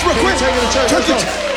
real quick. Take it to church. Turn Let's the- go.